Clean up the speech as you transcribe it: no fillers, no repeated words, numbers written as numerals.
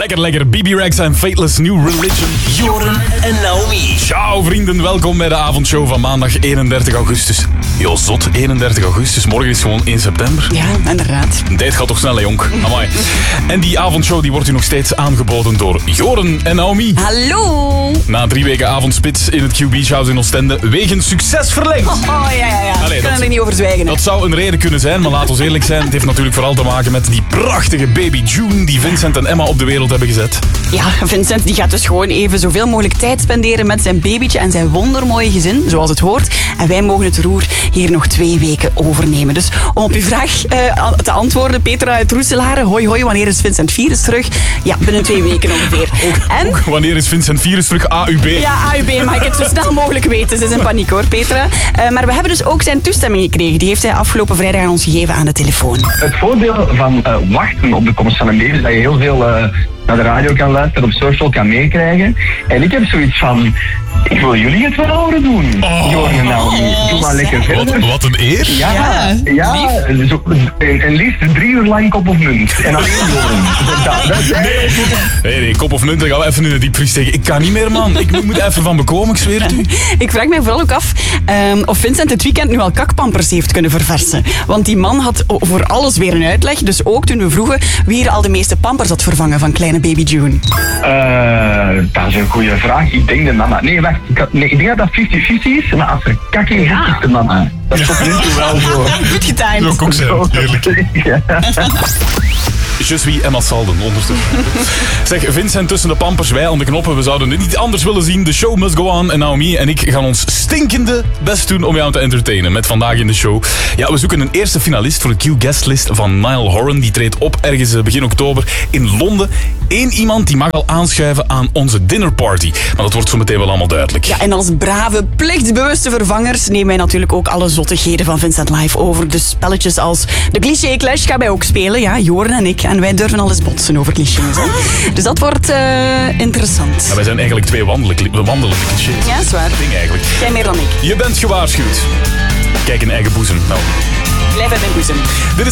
Lekker. BB Rex en Fateless New Religion. Joren en Naomi. Ciao vrienden, welkom bij de avondshow van maandag 31 augustus. Jo, zot, 31 augustus. Morgen is gewoon 1 september. Ja, inderdaad. De tijd gaat toch snel, hè, jonk. Amai. En die avondshow die wordt u nog steeds aangeboden door Joren en Naomi. Hallo. Na 3 weken avondspits in het Q Beach House in Oostende, wegens succes verlengd. Oh, ja. Allee, We kunnen er niet over zwijgen. Hè. Dat zou een reden kunnen zijn, maar laten we eerlijk zijn. Het heeft natuurlijk vooral te maken met die prachtige baby June die Vincent en Emma op de wereld hebben gezet. Ja, Vincent die gaat dus gewoon even zoveel mogelijk tijd spenderen met zijn babytje en zijn wondermooie gezin, zoals het hoort. En wij mogen het roer hier nog 2 weken overnemen. Dus om op uw vraag te antwoorden, Petra uit Roeselare. Hoi, wanneer is Vincent Virus terug? Ja, binnen 2 weken ongeveer. Ook wanneer is Vincent Virus terug AUB? Ja, AUB, mag ik het zo snel mogelijk weten. Ze is in paniek hoor, Petra. Maar we hebben dus ook zijn toestemming gekregen. Die heeft hij afgelopen vrijdag aan ons gegeven aan de telefoon. Het voordeel van wachten op de komst van een baby is dat je heel veel naar de radio kan luisteren, op social kan meekrijgen. En ik heb zoiets van, ik wil jullie het wel horen doen. Joren en Naomi, doe maar lekker verder. Wat een eer. Ja, zo, en liefst 3 uur lang kop of munt. En alleen Joren. Nee, kop of munt, dan gaan we even in de diepvries tegen. Ik kan niet meer, man. Ik moet even van bekomen, ik zweer het u. Ik vraag mij vooral ook af of Vincent dit weekend nu al kakpampers heeft kunnen verversen. Want die man had voor alles weer een uitleg. Dus ook toen we vroegen wie er al de meeste pampers had vervangen van kleine baby June. Dat is een goede vraag. Ik denk de mama. Nee, wacht. Ik denk dat dat 50-50 is. Maar als er kak in zit, is de mama. Dat is tot nu toe wel zo. Goed getimed. Zo ook zijn, heerlijk. Ja. Je suis Emma Salden, ondertussen. Zeg, Vincent tussen de pampers, wij aan de knoppen. We zouden het niet anders willen zien. De show must go on. En Naomi en ik gaan ons stinkende best doen om jou te entertainen. Met vandaag in de show. Ja, we zoeken een eerste finalist voor de Q-guestlist van Niall Horan. Die treedt op ergens begin oktober in Londen. 1 iemand die mag al aanschuiven aan onze dinnerparty. Maar dat wordt zo meteen wel allemaal duidelijk. Ja, en als brave, plichtsbewuste vervangers nemen wij natuurlijk ook alle zottigheden van Vincent live over. Dus spelletjes als de cliché clash gaan wij ook spelen. Ja, Joren en ik. En wij durven al eens botsen over clichés. Hè? Dus dat wordt interessant. Ja, wij zijn eigenlijk 2 wandelende clichés. Ja, zwaar. Ding eigenlijk. Jij meer dan ik. Je bent gewaarschuwd. Kijk in eigen boezem. Nou. Blijf uit mijn boezem. Dit is